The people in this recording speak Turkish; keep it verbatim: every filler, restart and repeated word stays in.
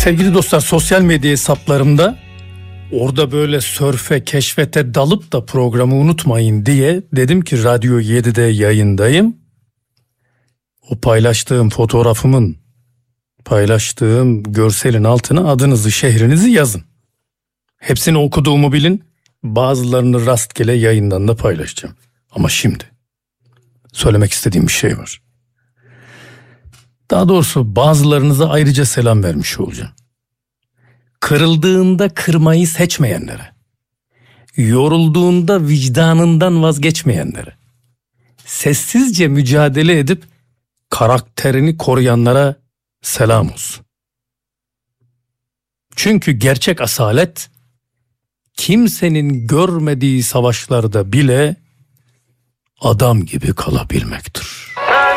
Sevgili dostlar, sosyal medya hesaplarımda orada böyle sörfe, keşfete dalıp da programı unutmayın diye dedim ki Radyo yedide yayındayım. O paylaştığım fotoğrafımın, paylaştığım görselin altına adınızı, şehrinizi yazın. Hepsini okuduğumu bilin. Bazılarını rastgele yayından da paylaşacağım. Ama şimdi söylemek istediğim bir şey var. Daha doğrusu bazılarınıza ayrıca selam vermiş olacağım. Kırıldığında kırmayı seçmeyenlere, yorulduğunda vicdanından vazgeçmeyenlere, sessizce mücadele edip karakterini koruyanlara selam olsun. Çünkü gerçek asalet kimsenin görmediği savaşlarda bile adam gibi kalabilmektir.